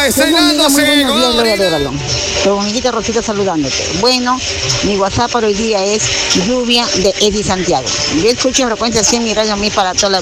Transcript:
estrenándose con Adriana. Tu amiguita Rosita saludándote. Bueno, mi WhatsApp para hoy día es Lluvia de Eddie Santiago. Yo escucho en frecuencia 100 mi radio a mí para toda la